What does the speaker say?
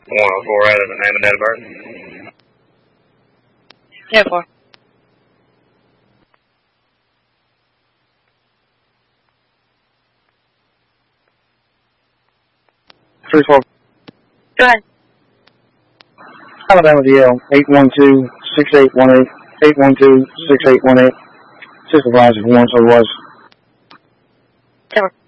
104 out of the name and date of birth. 10-4. Go ahead. Alabama DL 812-6818, 812-6818. Supervisor for one, so it was. 10-4.